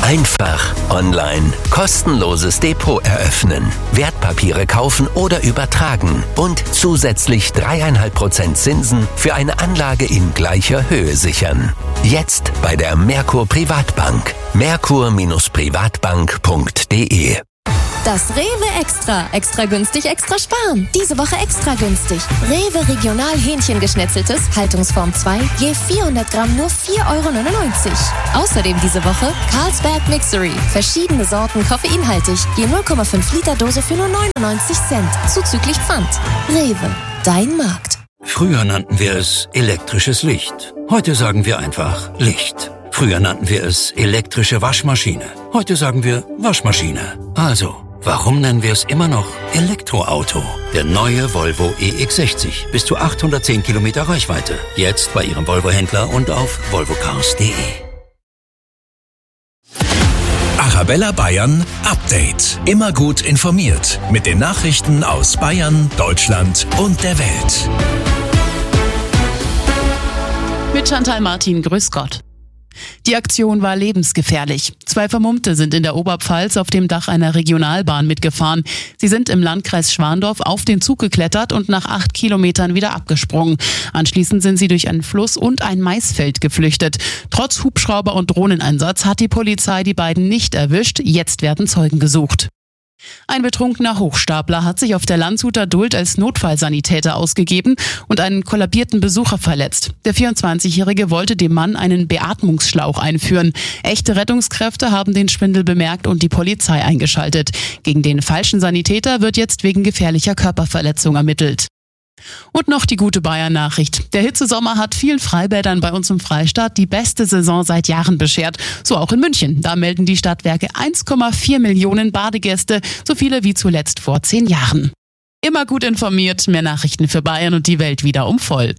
Einfach online. Kostenloses Depot eröffnen. Wertpapiere kaufen oder übertragen. Und zusätzlich 3,5% Zinsen für eine Anlage in gleicher Höhe sichern. Jetzt bei der Merkur Privatbank. Merkur-Privatbank.de. Das Rewe Extra. Extra günstig, extra sparen. Diese Woche extra günstig. Rewe Regional Hähnchengeschnetzeltes, Haltungsform 2, je 400 Gramm nur 4,99 €. Außerdem diese Woche Carlsberg Mixery. Verschiedene Sorten koffeinhaltig, je 0,5 Liter Dose für nur 99 Cent. Zuzüglich Pfand. Rewe, dein Markt. Früher nannten wir es elektrisches Licht. Heute sagen wir einfach Licht. Früher nannten wir es elektrische Waschmaschine. Heute sagen wir Waschmaschine. Also, warum nennen wir es immer noch Elektroauto? Der neue Volvo EX60. Bis zu 810 Kilometer Reichweite. Jetzt bei Ihrem Volvo-Händler und auf volvocars.de. Arabella Bayern Update. Immer gut informiert mit den Nachrichten aus Bayern, Deutschland und der Welt. Mit Chantal Martin, grüß Gott. Die Aktion war lebensgefährlich. 2 Vermummte sind in der Oberpfalz auf dem Dach einer Regionalbahn mitgefahren. Sie sind im Landkreis Schwandorf auf den Zug geklettert und nach 8 Kilometern wieder abgesprungen. Anschließend sind sie durch einen Fluss und ein Maisfeld geflüchtet. Trotz Hubschrauber- und Drohneneinsatz hat die Polizei die beiden nicht erwischt. Jetzt werden Zeugen gesucht. Ein betrunkener Hochstapler hat sich auf der Landshuter Duld als Notfallsanitäter ausgegeben und einen kollabierten Besucher verletzt. Der 24-Jährige wollte dem Mann einen Beatmungsschlauch einführen. Echte Rettungskräfte haben den Schwindel bemerkt und die Polizei eingeschaltet. Gegen den falschen Sanitäter wird jetzt wegen gefährlicher Körperverletzung ermittelt. Und noch die gute Bayern-Nachricht. Der Hitzesommer hat vielen Freibädern bei uns im Freistaat die beste Saison seit Jahren beschert. So auch in München. Da melden die Stadtwerke 1,4 Millionen Badegäste, so viele wie zuletzt vor 10 Jahren. Immer gut informiert, mehr Nachrichten für Bayern und die Welt wieder um voll.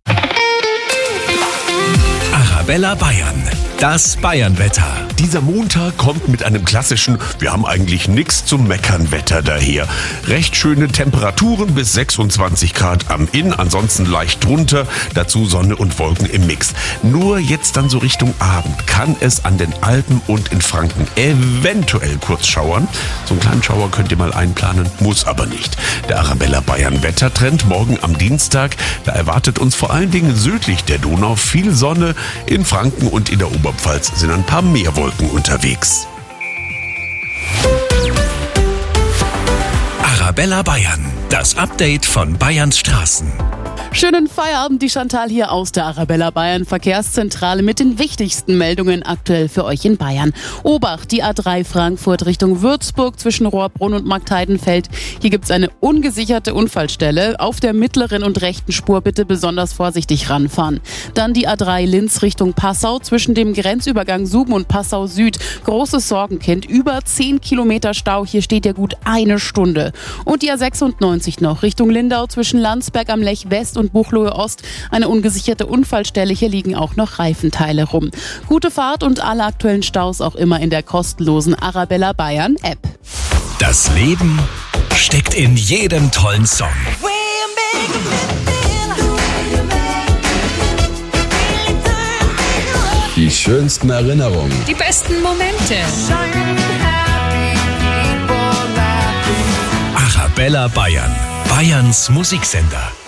Arabella Bayern. Das Bayernwetter. Dieser Montag kommt mit einem klassischen, wir haben eigentlich nichts zum Meckern Wetter daher. Recht schöne Temperaturen bis 26 Grad am Inn, ansonsten leicht drunter, dazu Sonne und Wolken im Mix. Nur jetzt dann so Richtung Abend kann es an den Alpen und in Franken eventuell kurz schauern. So einen kleinen Schauer könnt ihr mal einplanen, muss aber nicht. Der Arabella Bayern Wettertrend morgen am Dienstag, da erwartet uns vor allen Dingen südlich der Donau viel Sonne. In Franken und in der Oberpfalz sind ein paar mehr Wolken unterwegs. Arabella Bayern. Das Update von Bayerns Straßen. Schönen Feierabend, die Chantal hier aus der Arabella Bayern Verkehrszentrale mit den wichtigsten Meldungen aktuell für euch in Bayern. Obacht, die A3 Frankfurt Richtung Würzburg zwischen Rohrbrunn und Marktheidenfeld. Hier gibt's eine ungesicherte Unfallstelle. Auf der mittleren und rechten Spur bitte besonders vorsichtig ranfahren. Dann die A3 Linz Richtung Passau zwischen dem Grenzübergang Suben und Passau Süd. Großes Sorgenkind, über 10 Kilometer Stau. Hier steht ja gut 1 Stunde. Und die A96 noch Richtung Lindau zwischen Landsberg am Lech West und Buchloe Ost. Eine ungesicherte Unfallstelle. Hier liegen auch noch Reifenteile rum. Gute Fahrt und alle aktuellen Staus auch immer in der kostenlosen Arabella Bayern App. Das Leben steckt in jedem tollen Song. Die schönsten Erinnerungen. Die besten Momente. Arabella Bayern. Bayerns Musiksender.